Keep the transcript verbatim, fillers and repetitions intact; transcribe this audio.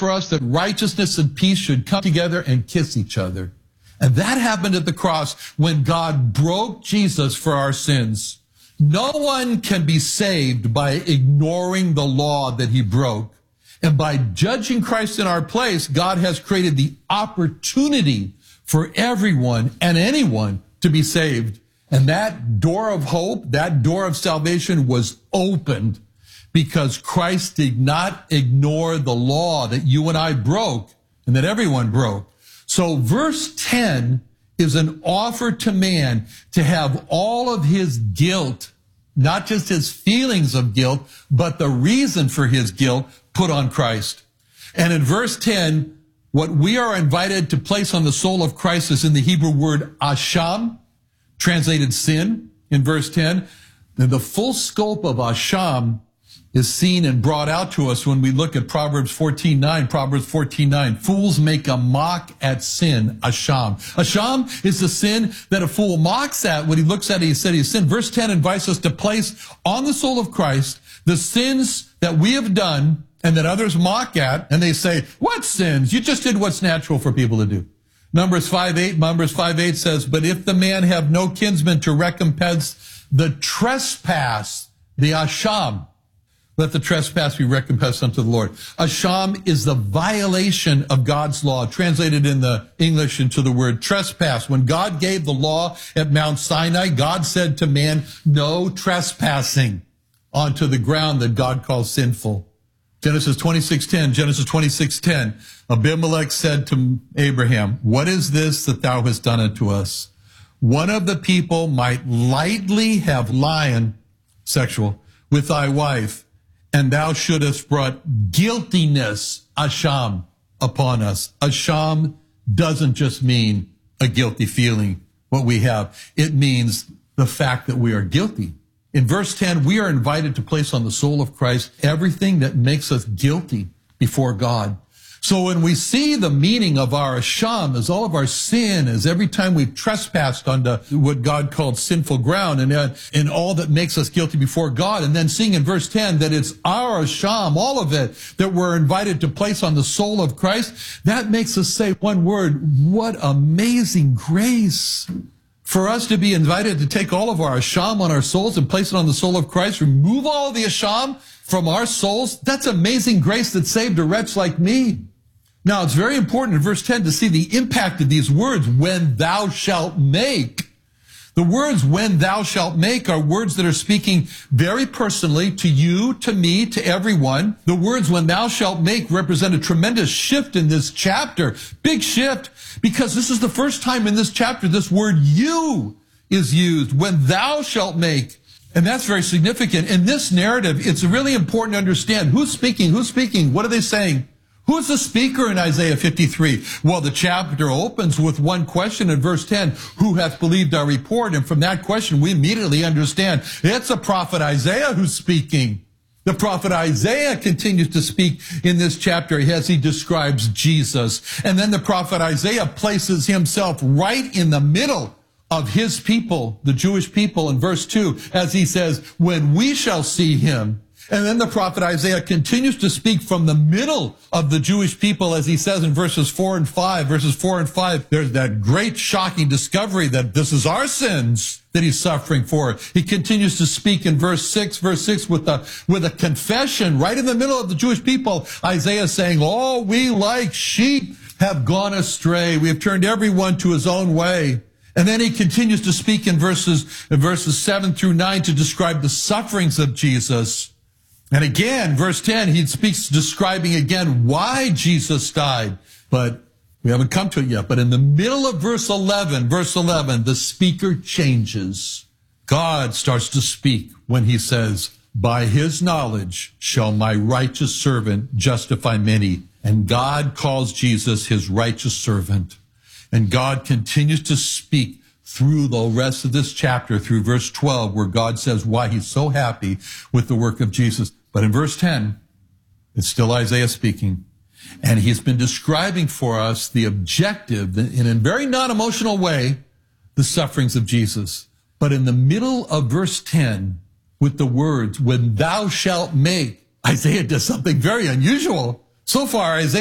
for us that righteousness and peace should come together and kiss each other. And that happened at the cross when God broke Jesus for our sins. No one can be saved by ignoring the law that he broke. And by judging Christ in our place, God has created the opportunity for everyone and anyone to be saved. And that door of hope, that door of salvation was opened because Christ did not ignore the law that you and I broke and that everyone broke. So verse ten is an offer to man to have all of his guilt, not just his feelings of guilt, but the reason for his guilt put on Christ. And in verse ten, what we are invited to place on the soul of Christ is in the Hebrew word asham, translated sin, in verse ten. And the full scope of asham is seen and brought out to us when we look at Proverbs fourteen nine. Proverbs fourteen nine. Fools make a mock at sin, asham. Asham is the sin that a fool mocks at when he looks at it, he said he sinned. Verse ten invites us to place on the soul of Christ the sins that we have done and that others mock at, and they say, what sins? You just did what's natural for people to do. Numbers five eight, Numbers five eight says, but if the man have no kinsman to recompense the trespass, the asham, let the trespass be recompensed unto the Lord. Asham is the violation of God's law, translated in the English into the word trespass. When God gave the law at Mount Sinai, God said to man, no trespassing onto the ground that God calls sinful. Genesis twenty-six ten, Genesis twenty-six ten, Abimelech said to Abraham, what is this that thou hast done unto us? One of the people might lightly have lion, sexual, with thy wife, and thou shouldest brought guiltiness, asham, upon us. Asham doesn't just mean a guilty feeling, what we have. It means the fact that we are guilty. In verse ten, we are invited to place on the soul of Christ everything that makes us guilty before God. So when we see the meaning of our asham as all of our sin, as every time we've trespassed onto what God called sinful ground, and, uh, and all that makes us guilty before God, and then seeing in verse ten that it's our asham, all of it, that we're invited to place on the soul of Christ, that makes us say one word, what amazing grace. For us to be invited to take all of our asham on our souls and place it on the soul of Christ, remove all the asham from our souls, that's amazing grace that saved a wretch like me. Now, it's very important in verse ten to see the impact of these words, when thou shalt make. The words, when thou shalt make, are words that are speaking very personally to you, to me, to everyone. The words, when thou shalt make, represent a tremendous shift in this chapter. Big shift, because this is the first time in this chapter this word you is used, when thou shalt make. And that's very significant. In this narrative, it's really important to understand who's speaking, who's speaking, what are they saying? Who's the speaker in Isaiah fifty-three? Well, the chapter opens with one question in verse ten, who hath believed our report? And from that question, we immediately understand it's a prophet Isaiah who's speaking. The prophet Isaiah continues to speak in this chapter as he describes Jesus. And then the prophet Isaiah places himself right in the middle of his people, the Jewish people, in verse two, as he says, when we shall see him. And then the prophet Isaiah continues to speak from the middle of the Jewish people, as he says in verses four and five. Verses four and five, there's that great shocking discovery that this is our sins that he's suffering for. He continues to speak in verse six, verse six with a, with a confession right in the middle of the Jewish people. Isaiah saying, oh, we like sheep have gone astray. We have turned everyone to his own way. And then he continues to speak in verses, in verses seven through nine to describe the sufferings of Jesus. And again, verse ten, he speaks describing again why Jesus died. But we haven't come to it yet. But in the middle of verse eleven, verse eleven, the speaker changes. God starts to speak when he says, by his knowledge shall my righteous servant justify many. And God calls Jesus his righteous servant. And God continues to speak through the rest of this chapter, through verse twelve, where God says why he's so happy with the work of Jesus. But in verse ten, it's still Isaiah speaking. And he's been describing for us the objective, in a very non-emotional way, the sufferings of Jesus. But in the middle of verse ten, with the words, when thou shalt make, Isaiah does something very unusual. So far, Isaiah